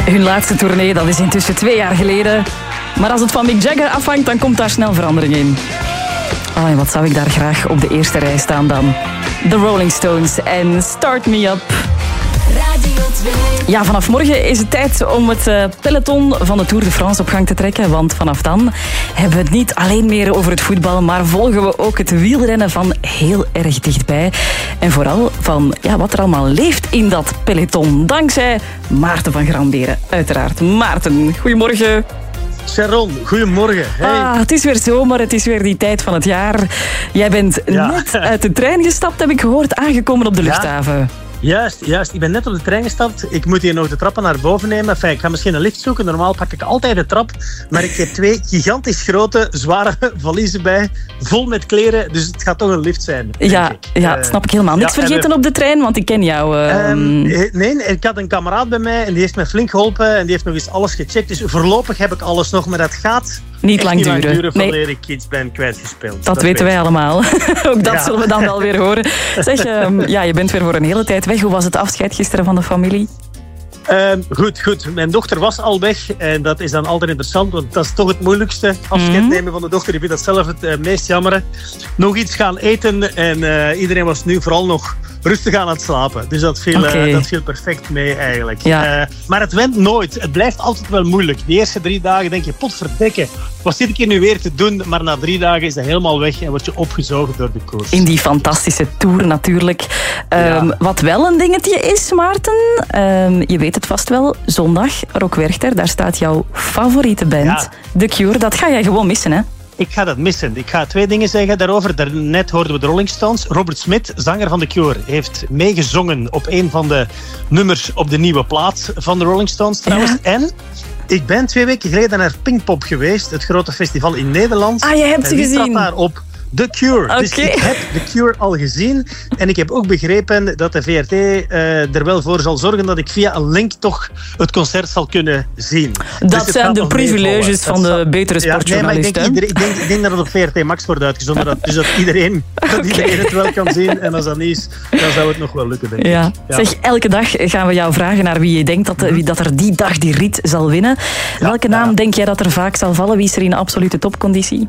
Hun laatste tournee, dat is intussen 2 jaar geleden. Maar als het van Mick Jagger afhangt, dan komt daar snel verandering in. Oh, en wat zou ik daar graag op de eerste rij staan dan? The Rolling Stones en Start Me Up. Radio 2. Ja, vanaf morgen is het tijd om het peloton van de Tour de France op gang te trekken. Want vanaf dan hebben we het niet alleen meer over het voetbal, maar volgen we ook het wielrennen van heel erg dichtbij. En vooral van wat er allemaal leeft in dat peloton. Dankzij Maarten van Gramberen, uiteraard. Maarten, goedemorgen. Sharon, goedemorgen. Hey. Het is weer zomer, het is weer die tijd van het jaar. Jij bent net uit de trein gestapt, heb ik gehoord, aangekomen op de luchthaven. Juist. Ik ben net op de trein gestapt. Ik moet hier nog de trappen naar boven nemen. Enfin, ik ga misschien een lift zoeken. Normaal pak ik altijd de trap. Maar ik heb 2 gigantisch grote, zware valiezen bij. Vol met kleren. Dus het gaat toch een lift zijn. Ja, snap ik helemaal. Niks vergeten op de trein, want ik ken jou. Nee, ik had een kameraad bij mij. En die heeft me flink geholpen. En die heeft nog eens alles gecheckt. Dus voorlopig heb ik alles nog. Maar dat gaat niet lang duren. Wanneer ik iets ben kwijtgespeeld. Dat weten wij allemaal. Ook dat zullen we dan wel weer horen. Zeg, je bent weer voor een hele tijd weg. Hoe was het afscheid gisteren van de familie? Goed. Mijn dochter was al weg. En dat is dan altijd interessant. Want dat is toch het moeilijkste. Afscheid nemen van de dochter. Ik vind dat zelf het meest jammer. Nog iets gaan eten. En iedereen was nu vooral nog rustig aan het slapen. Dus dat viel perfect mee eigenlijk. Ja. Maar het went nooit. Het blijft altijd wel moeilijk. De eerste 3 dagen denk je, potverdikke. Wat zit ik hier nu weer te doen? Maar na 3 dagen is dat helemaal weg en word je opgezogen door de koers. In die fantastische Tour natuurlijk. Wat wel een dingetje is, Maarten. Je weet het vast wel. Zondag, Rock Werchter. Daar staat jouw favoriete band. The Cure. Dat ga jij gewoon missen, hè? Ik ga dat missen. Ik ga 2 dingen zeggen daarover. Daarnet hoorden we de Rolling Stones. Robert Smith, zanger van The Cure, heeft meegezongen op een van de nummers op de nieuwe plaat van de Rolling Stones trouwens. Ja. En ik ben 2 weken geleden naar Pinkpop geweest, het grote festival in Nederland. Je hebt ze gezien. En daar op The Cure. Okay. Dus ik heb The Cure al gezien. En ik heb ook begrepen dat de VRT er wel voor zal zorgen dat ik via een link toch het concert zal kunnen zien. Dat dus zijn de privileges van de betere sportjournalist. Nee, maar ik denk dat het op VRT Max wordt uitgezonden. Dus dat iedereen het wel kan zien. En als dat niet is, dan zou het nog wel lukken, denk ik. Ja. Zeg, elke dag gaan we jou vragen naar wie je denkt dat er die dag die rit zal winnen. Welke naam denk jij dat er vaak zal vallen? Wie is er in absolute topconditie?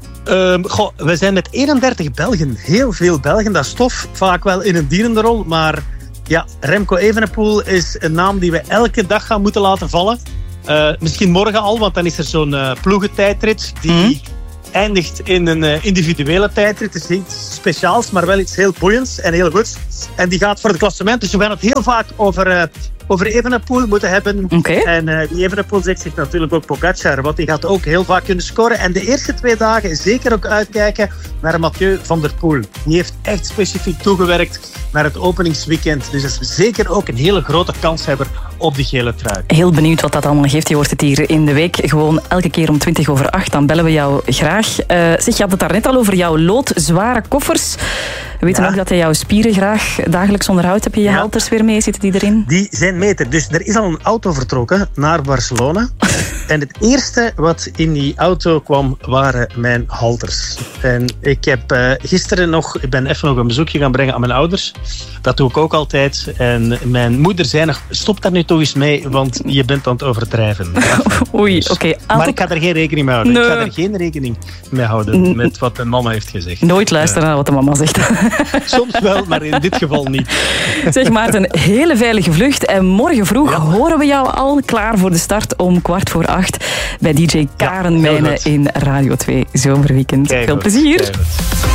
We zijn met 31 Belgen. Heel veel Belgen. Dat is tof. Vaak wel in een dienende rol. Maar ja, Remco Evenepoel is een naam die we elke dag gaan moeten laten vallen. Misschien morgen al, want dan is er zo'n ploegentijdrit die eindigt in een individuele tijdrit. Het is iets speciaals, maar wel iets heel boeiends en heel goeds. En die gaat voor het klassement. Dus we gaan het heel vaak over Evenepoel moeten hebben. Okay. En die Evenepoel zegt zich natuurlijk ook Pogacar, want die gaat ook heel vaak kunnen scoren. En de eerste 2 dagen zeker ook uitkijken naar Mathieu van der Poel. Die heeft echt specifiek toegewerkt naar het openingsweekend. Dus dat is zeker ook een hele grote kanshebber op de gele trui. Heel benieuwd wat dat allemaal geeft. Je hoort het hier in de week gewoon elke keer om 20:08. Dan bellen we jou graag. Zeg, je had het daarnet al over jouw loodzware koffers. We weten ook dat je jouw spieren graag dagelijks onderhoudt. Heb je halters weer mee? Zitten die erin? Die zijn meter. Dus er is al een auto vertrokken naar Barcelona. En het eerste wat in die auto kwam, waren mijn halters. En ik heb ik ben even nog een bezoekje gaan brengen aan mijn ouders. Dat doe ik ook altijd. En mijn moeder zei nog, stop daar nu toch eens mee, want je bent aan het overdrijven. Oei, oké. Maar ik ga er geen rekening mee houden. Nee. Ik ga er geen rekening mee houden met wat de mama heeft gezegd. Nooit luisteren naar wat de mama zegt. Soms wel, maar in dit geval niet. Zeg Maarten, hele veilige vlucht. En morgen vroeg horen we jou al klaar voor de start om 7:15 bij DJ Karen Mijnen in Radio 2 Zomerweekend. Veel plezier.